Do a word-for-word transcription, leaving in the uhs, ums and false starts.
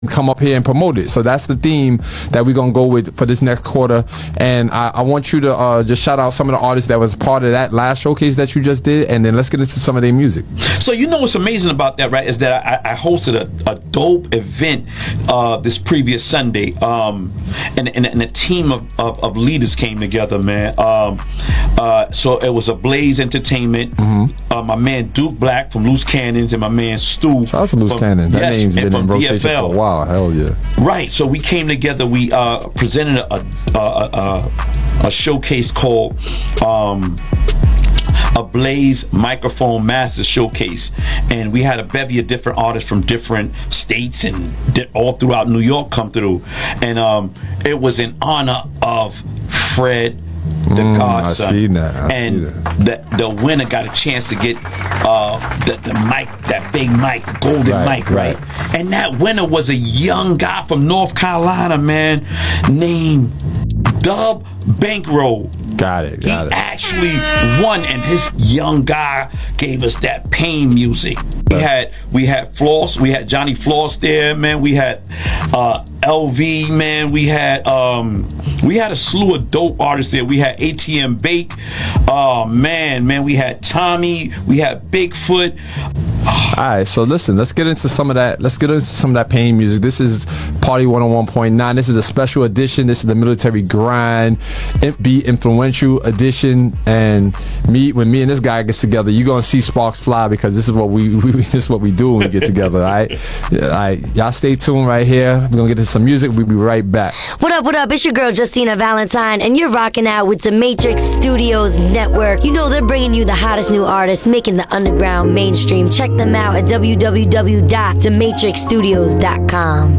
come up here and promote it. So that's the theme that we're gonna go with for this next quarter. And I, I want you to uh, just shout out some of the artists that was part of that last showcase that you just did, and then let's get into some of their music. So you know what's amazing about that, right? Is that I, I hosted a, a dope event uh, this previous Sunday, um, and, and, and a team of, of, of leaders came together, man. Um, uh, so it was a Blaze Entertainment. Mm-hmm. uh, my man Duke Black from Loose Cannons, and my man Stu. Shout out to Loose Cannons. That yes, name's been in rotation B F L. for a while. Hell yeah. Right. So we came together. We uh, presented a a, a, a, a showcase called um, a Blaze Microphone Master Showcase, and we had a bevy of different artists from different states and di- all throughout New York come through, and um, it was in honor of Fred the Mm, Godson. I see that. I and see that. the the winner got a chance to get uh, the the mic, that big mic, the golden Right, mic, right? right. And that winner was a young guy from North Carolina, man, named Dub Bankroll. Got it. Got he it. actually won, and his young guy gave us that pain music. We had we had Floss, we had Johnny Floss there, man. We had uh, L V, man. We had um, we had a slew of dope artists there. We had A T M Bake. Oh man, man. We had Tommy. We had Bigfoot. All right, so listen, let's get into some of that. Let's get into some of that pain music. This is Party one oh one point nine. This is a special edition. This is the Military Grind Be Influential edition. And me, when me and this guy gets together, you're gonna see sparks fly, because this is what we, we this is what we do when we get together. All right, all right, y'all stay tuned right here. We're gonna get to some music. We'll be right back. What up, what up? It's your girl Justina Valentine, and you're rocking out with the Matrix Studios Network. You know they're bringing you the hottest new artists, making the underground mainstream. Check them out at w w w dot the matrix studios dot com.